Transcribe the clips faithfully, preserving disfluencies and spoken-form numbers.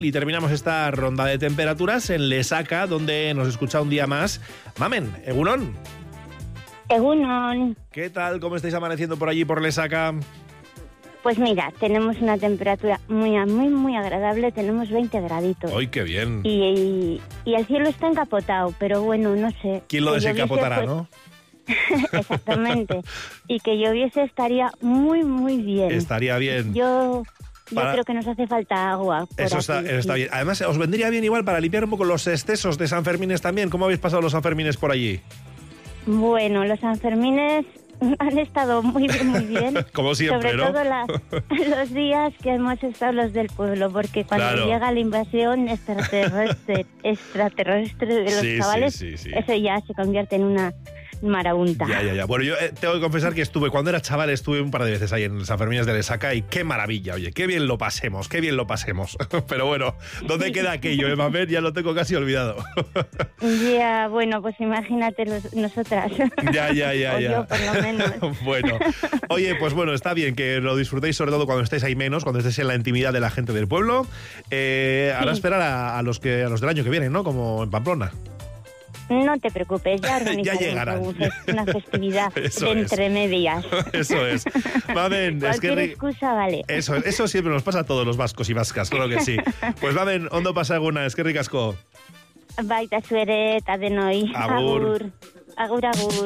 Y terminamos esta ronda de temperaturas en Lesaca, donde nos escucha un día más Mamen, Egunon. Egunon. ¿Qué tal? ¿Cómo estáis amaneciendo por allí, por Lesaca? Pues mira, tenemos una temperatura muy, muy, muy agradable, tenemos veinte graditos. ¡Ay, qué bien! Y, y, y el cielo está encapotado, pero bueno, no sé. ¿Quién lo que desencapotará, lloviese, no? Exactamente. Y que lloviese estaría muy, muy bien. Estaría bien. Yo... Para... Yo creo que nos hace falta agua. Por eso está, aquí, eso está sí. bien. Además, os vendría bien igual para limpiar un poco los excesos de San Fermines también. ¿Cómo habéis pasado los Sanfermines por allí? Bueno, los Sanfermines han estado muy bien, muy bien. Como siempre, Sobre ¿no? todo la, los días que hemos estado los del pueblo, porque cuando Claro. llega la invasión extraterrestre, extraterrestre de los Sí, chavales, sí, sí, sí. eso ya se convierte en una marabunta. Ya, ya, ya. Bueno, yo eh, tengo que confesar que estuve, cuando era chaval, estuve un par de veces ahí en San Fermín de Lesaca y qué maravilla, oye, qué bien lo pasemos, qué bien lo pasemos. Pero bueno, ¿dónde queda aquello, eh, Mamen? Ya lo tengo casi olvidado. Ya, bueno, pues imagínate los, nosotras. Ya, ya, ya, o ya. yo, por lo menos. Bueno, oye, pues bueno, está bien que lo disfrutéis, sobre todo cuando estéis ahí menos, cuando estéis en la intimidad de la gente del pueblo. Eh, ahora Sí. esperar a, a los que a los del año que viene, ¿no? Como en Pamplona. No te preocupes, ya Ya organizaremos llegarán. algún fes- una festividad Eso de es. entre medias. Eso es. Mamen, es que... Cualquier ri- excusa vale. Eso, eso siempre nos pasa a todos los vascos y vascas, claro que sí. Pues Mamen, ondo pasa eguna, es que ricasco. Baita zueret, adenoi. Agur. Agur, agur. agur.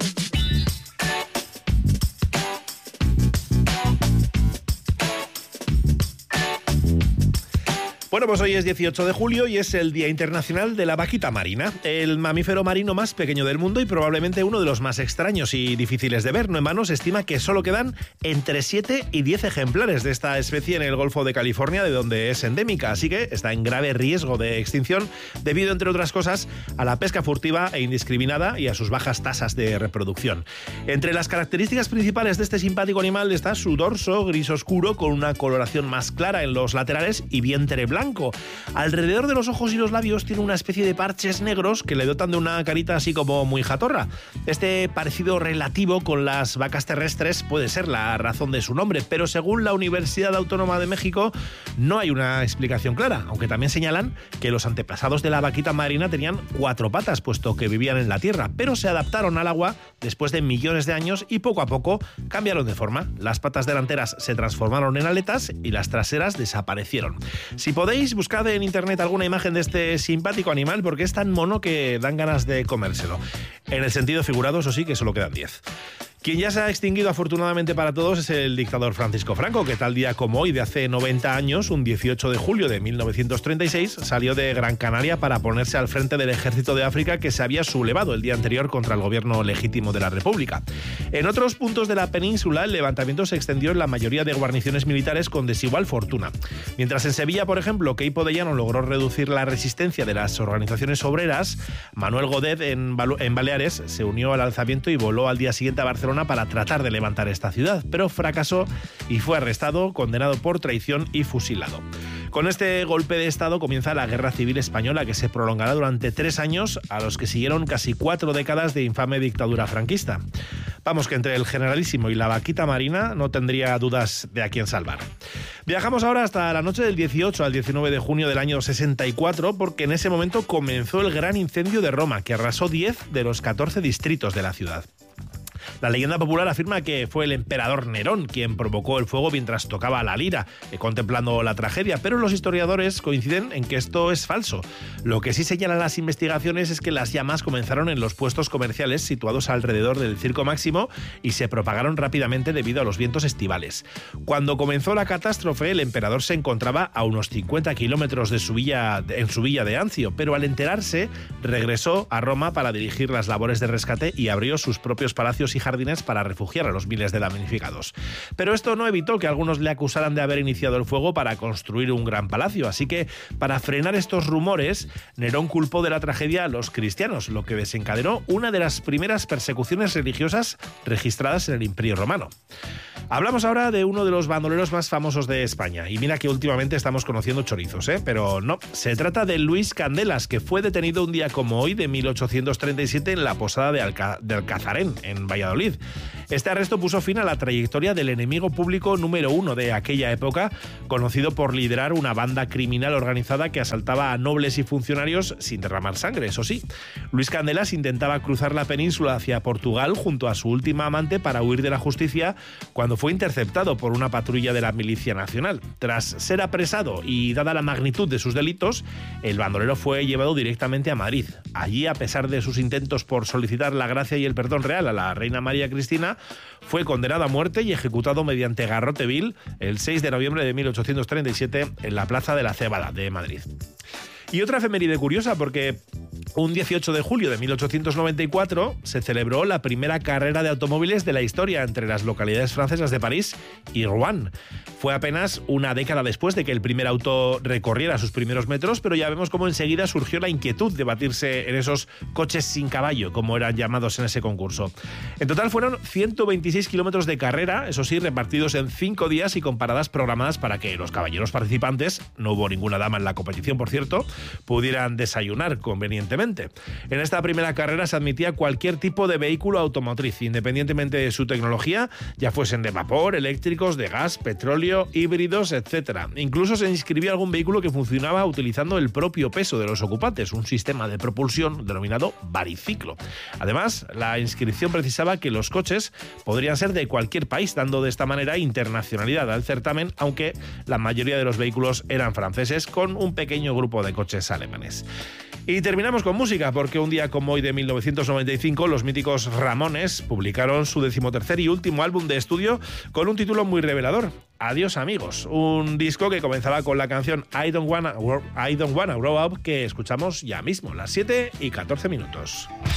Bueno, pues hoy es dieciocho de julio y es el Día Internacional de la Vaquita Marina, el mamífero marino más pequeño del mundo y probablemente uno de los más extraños y difíciles de ver. No en vano se estima que solo quedan entre siete y diez ejemplares de esta especie en el Golfo de California, de donde es endémica, así que está en grave riesgo de extinción debido, entre otras cosas, a la pesca furtiva e indiscriminada y a sus bajas tasas de reproducción. Entre las características principales de este simpático animal está su dorso gris oscuro con una coloración más clara en los laterales y vientre blanco. Alrededor de los ojos y los labios tiene una especie de parches negros que le dotan de una carita así como muy jatorra. Este parecido relativo con las vacas terrestres puede ser la razón de su nombre, pero según la Universidad Autónoma de México no hay una explicación clara, aunque también señalan que los antepasados de la vaquita marina tenían cuatro patas, puesto que vivían en la tierra, pero se adaptaron al agua después de millones de años y poco a poco cambiaron de forma. Las patas delanteras se transformaron en aletas y las traseras desaparecieron. Si podéis, buscad en internet alguna imagen de este simpático animal porque es tan mono que dan ganas de comérselo. En el sentido figurado, eso sí, que solo quedan diez. Quien ya se ha extinguido afortunadamente para todos es el dictador Francisco Franco, que tal día como hoy de hace noventa años, un dieciocho de julio de mil novecientos treinta y seis, salió de Gran Canaria para ponerse al frente del ejército de África que se había sublevado el día anterior contra el gobierno legítimo de la República. En otros puntos de la península, el levantamiento se extendió en la mayoría de guarniciones militares con desigual fortuna. Mientras en Sevilla, por ejemplo, Queipo de Llano logró reducir la resistencia de las organizaciones obreras, Manuel Godet en, Balu- en Baleares se unió al alzamiento y voló al día siguiente a Barcelona para tratar de levantar esta ciudad, pero fracasó y fue arrestado, condenado por traición y fusilado. Con este golpe de Estado comienza la Guerra Civil Española, que se prolongará durante tres años, a los que siguieron casi cuatro décadas de infame dictadura franquista. Vamos, que entre el generalísimo y la vaquita marina no tendría dudas de a quién salvar. Viajamos ahora hasta la noche del dieciocho al diecinueve de junio del año sesenta y cuatro, porque en ese momento comenzó el gran incendio de Roma, que arrasó diez de los catorce distritos de la ciudad. La leyenda popular afirma que fue el emperador Nerón quien provocó el fuego mientras tocaba la lira, eh, contemplando la tragedia, pero los historiadores coinciden en que esto es falso. Lo que sí señalan las investigaciones es que las llamas comenzaron en los puestos comerciales situados alrededor del Circo Máximo y se propagaron rápidamente debido a los vientos estivales. Cuando comenzó la catástrofe, el emperador se encontraba a unos cincuenta kilómetros de su villa, en su villa de Ancio, pero al enterarse regresó a Roma para dirigir las labores de rescate y abrió sus propios palacios y jardines para refugiar a los miles de damnificados. Pero esto no evitó que algunos le acusaran de haber iniciado el fuego para construir un gran palacio, así que para frenar estos rumores, Nerón culpó de la tragedia a los cristianos, lo que desencadenó una de las primeras persecuciones religiosas registradas en el Imperio Romano. Hablamos ahora de uno de los bandoleros más famosos de España, y mira que últimamente estamos conociendo chorizos, ¿eh? Pero no, se trata de Luis Candelas, que fue detenido un día como hoy de mil ochocientos treinta y siete en la posada de, Alca- de Alcazarén, en Valladolid. Este arresto puso fin a la trayectoria del enemigo público número uno de aquella época, conocido por liderar una banda criminal organizada que asaltaba a nobles y funcionarios sin derramar sangre, eso sí. Luis Candelas intentaba cruzar la península hacia Portugal junto a su última amante para huir de la justicia cuando fue interceptado por una patrulla de la Milicia Nacional. Tras ser apresado y dada la magnitud de sus delitos, el bandolero fue llevado directamente a Madrid. Allí, a pesar de sus intentos por solicitar la gracia y el perdón real a la reina María Cristina, fue condenado a muerte y ejecutado mediante garrote vil el seis de noviembre de mil ochocientos treinta y siete en la Plaza de la Cebada de Madrid. Y otra efeméride curiosa, porque un dieciocho de julio de mil ochocientos noventa y cuatro se celebró la primera carrera de automóviles de la historia entre las localidades francesas de París y Rouen. Fue apenas una década después de que el primer auto recorriera sus primeros metros, pero ya vemos cómo enseguida surgió la inquietud de batirse en esos coches sin caballo, como eran llamados en ese concurso. En total fueron ciento veintiséis kilómetros de carrera, eso sí, repartidos en cinco días y con paradas programadas para que los caballeros participantes, no hubo ninguna dama en la competición, por cierto, pudieran desayunar convenientemente. En esta primera carrera se admitía cualquier tipo de vehículo automotriz, independientemente de su tecnología, ya fuesen de vapor, eléctricos, de gas, petróleo, híbridos, etcétera. Incluso se inscribía algún vehículo que funcionaba utilizando el propio peso de los ocupantes, un sistema de propulsión denominado variciclo. Además, la inscripción precisaba que los coches podrían ser de cualquier país, dando de esta manera internacionalidad al certamen, aunque la mayoría de los vehículos eran franceses, con un pequeño grupo de coches alemanes. Y terminamos con música, porque un día como hoy de mil novecientos noventa y cinco, los míticos Ramones publicaron su decimotercer y último álbum de estudio con un título muy revelador, Adiós Amigos, un disco que comenzaba con la canción I Don't Wanna, I Don't Wanna Grow Up, que escuchamos ya mismo, las siete y catorce minutos.